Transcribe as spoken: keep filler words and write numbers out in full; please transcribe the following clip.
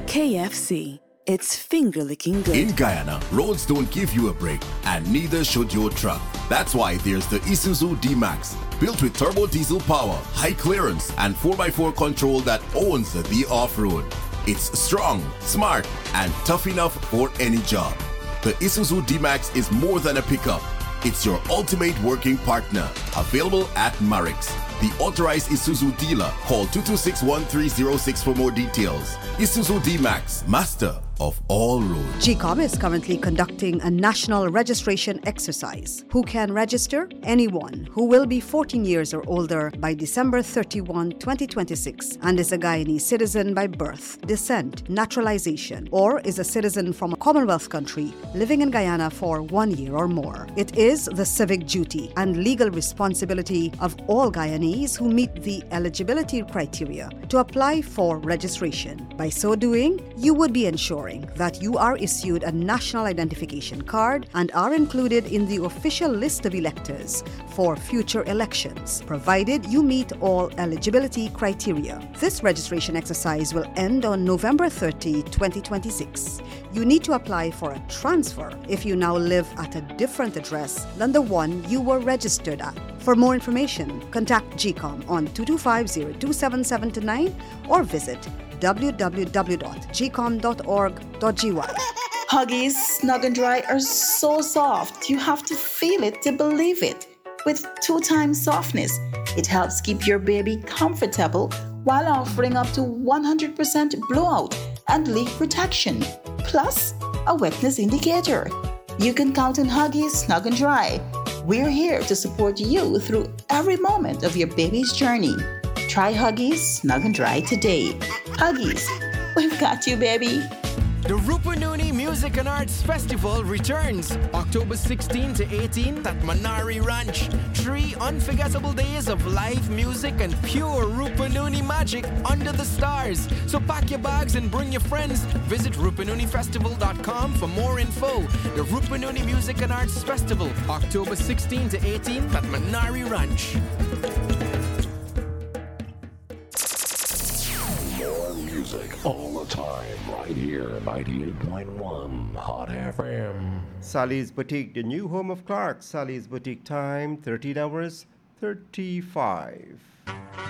K F C. It's finger-licking good. In Guyana, roads don't give you a break, and neither should your truck. That's why there's the Isuzu D-Max. Built with turbo diesel power, high clearance, and four by four control that owns the off-road. It's strong, smart, and tough enough for any job. The Isuzu D-Max is more than a pickup. It's your ultimate working partner. Available at Marix, the authorized Isuzu dealer. Call two two six, one three zero six for more details. Isuzu D-Max, master of all roads. G COM is currently conducting a national registration exercise. Who can register? Anyone who will be fourteen years or older by December thirty-first, twenty twenty-six and is a Guyanese citizen by birth, descent, naturalization, or is a citizen from a Commonwealth country living in Guyana for one year or more. It is the civic duty and legal responsibility of all Guyanese who meet the eligibility criteria to apply for registration. By so doing, you would be ensuring that you are issued a national identification card and are included in the official list of electors for future elections, provided you meet all eligibility criteria. This registration exercise will end on November thirtieth, twenty twenty-six. You need to apply for a transfer if you now live at a different address than the one you were registered at. For more information, contact G COM on two two five, zero two seven seven two nine or visit w w w dot g com dot org dot g y. Huggies Snug and Dry are so soft, you have to feel it to believe it. With two times softness, it helps keep your baby comfortable while offering up to one hundred percent blowout and leak protection, plus a wetness indicator. You can count on Huggies Snug and Dry. We're here to support you through every moment of your baby's journey. Try Huggies Snug and Dry today. Huggies, we've got you, baby. The Rupununi Music and Arts Festival returns October sixteenth to eighteenth at Manari Ranch. Three unforgettable days of live music and pure Rupununi magic under the stars. So pack your bags and bring your friends. Visit rupununi festival dot com for more info. The Rupununi Music and Arts Festival, October sixteenth to eighteenth at Manari Ranch. Music all the time, right here, ninety-eight point one Hot F M. Sally's Boutique, the new home of Clark. Sally's Boutique time, thirteen hours, thirty-five.